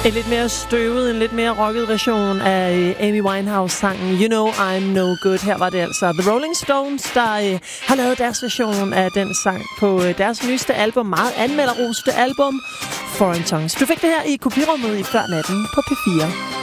En lidt mere støvet, en lidt mere rocket version af Amy Winehouse-sangen You Know I'm No Good. Her var det altså The Rolling Stones, der har lavet deres version af den sang på deres nyeste album, meget anmelderroste album, Foreign Tongues. Du fik det her i kopirummet i Før Natten på P4.